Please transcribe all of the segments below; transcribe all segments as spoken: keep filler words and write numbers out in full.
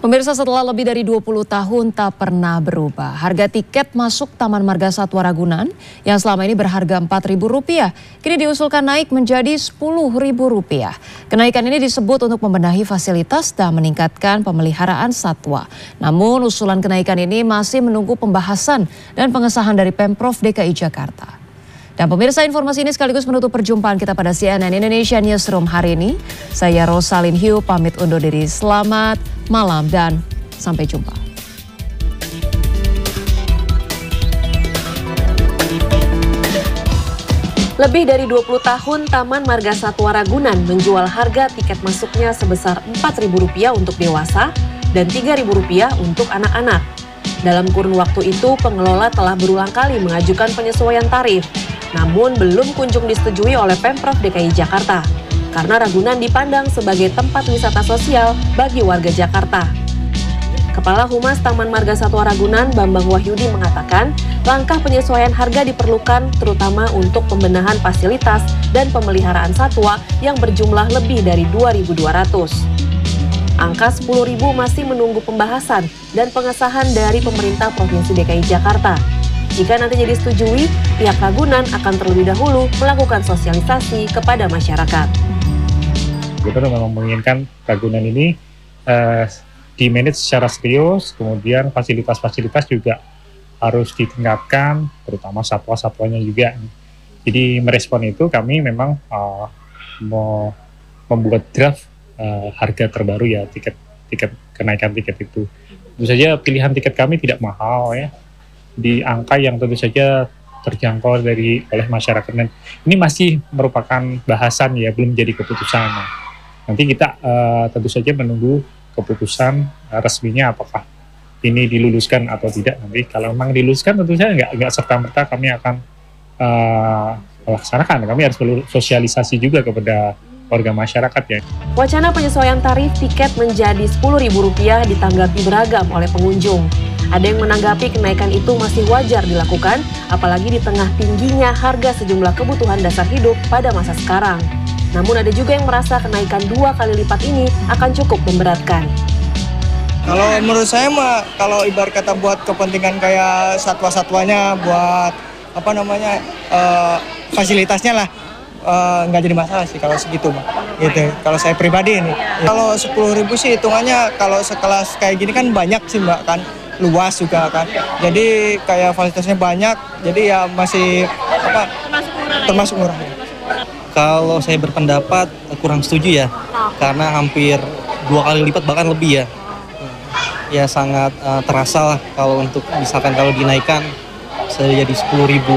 Pemirsa, setelah lebih dari dua puluh tahun tak pernah berubah, harga tiket masuk Taman Marga Satwa Ragunan yang selama ini berharga empat ribu rupiah kini diusulkan naik menjadi sepuluh ribu rupiah. Kenaikan ini disebut untuk membenahi fasilitas dan meningkatkan pemeliharaan satwa. Namun usulan kenaikan ini masih menunggu pembahasan dan pengesahan dari Pemprov D K I Jakarta. Dan pemirsa, informasi ini sekaligus menutup perjumpaan kita pada C N N Indonesia Newsroom hari ini. Saya Rosalin Hiu pamit undur diri. Selamat malam dan sampai jumpa. Lebih dari dua puluh tahun Taman Marga Satwa Ragunan menjual harga tiket masuknya sebesar empat ribu rupiah untuk dewasa dan tiga ribu rupiah untuk anak-anak. Dalam kurun waktu itu, pengelola telah berulang kali mengajukan penyesuaian tarif, namun belum kunjung disetujui oleh Pemprov D K I Jakarta, karena Ragunan dipandang sebagai tempat wisata sosial bagi warga Jakarta. Kepala Humas Taman Marga Satwa Ragunan, Bambang Wahyudi, mengatakan langkah penyesuaian harga diperlukan terutama untuk pembenahan fasilitas dan pemeliharaan satwa yang berjumlah lebih dari dua ribu dua ratus. Angka sepuluh ribu masih menunggu pembahasan dan pengesahan dari pemerintah Provinsi D K I Jakarta. Jika nantinya disetujui, pihak Ragunan akan terlebih dahulu melakukan sosialisasi kepada masyarakat. Kita memang menginginkan Ragunan ini uh, di-manage secara serius, kemudian fasilitas-fasilitas juga harus ditingkatkan, terutama satwa-satwanya juga. Jadi merespon itu kami memang uh, mau membuat draft uh, harga terbaru ya, tiket tiket kenaikan tiket itu. Tentu saja pilihan tiket kami tidak mahal ya, di angka yang tentu saja terjangkau dari oleh masyarakat, dan ini masih merupakan bahasan ya, belum jadi keputusan. Nah, nanti kita uh, tentu saja menunggu keputusan uh, resminya apakah ini diluluskan atau tidak. Nanti kalau memang diluluskan tentu saja nggak nggak serta-merta kami akan uh, melaksanakan. Kami harus sosialisasi juga kepada warga masyarakat ya. Wacana penyesuaian tarif tiket menjadi sepuluh ribu rupiah ditanggapi beragam oleh pengunjung. Ada yang menanggapi kenaikan itu masih wajar dilakukan, apalagi di tengah tingginya harga sejumlah kebutuhan dasar hidup pada masa sekarang. Namun ada juga yang merasa kenaikan dua kali lipat ini akan cukup memberatkan. Kalau menurut saya mah, kalau ibarat kata buat kepentingan kayak satwa-satwanya, buat apa namanya uh, fasilitasnya lah, nggak uh, jadi masalah sih kalau segitu mah. Gitu. Kalau saya pribadi ini, kalau sepuluh ribu sih hitungannya kalau sekelas kayak gini kan banyak sih mbak kan. Luas juga kan, jadi kayak fasilitasnya banyak, jadi ya masih apa termasuk murah ya. Kalau saya berpendapat kurang setuju ya, karena hampir dua kali lipat bahkan lebih ya, ya sangat uh, terasa lah kalau untuk misalkan kalau dinaikkan saya jadi sepuluh ribu.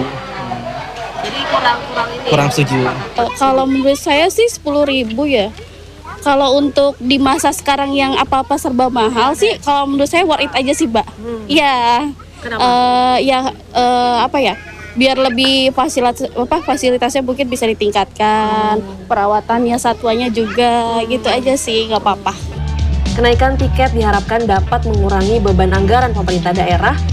Jadi kurang kurang ini. Kurang setuju. Kalau menurut saya sih sepuluh ribu ya. Kalau untuk di masa sekarang yang apa-apa serba mahal sih, kalau menurut saya worth it aja sih, Mbak. Iya. Hmm. Uh, ya uh, apa ya? Biar lebih fasilitas apa fasilitasnya mungkin bisa ditingkatkan, hmm. perawatannya satwanya juga, hmm. gitu aja sih, nggak apa-apa. Kenaikan tiket diharapkan dapat mengurangi beban anggaran pemerintah daerah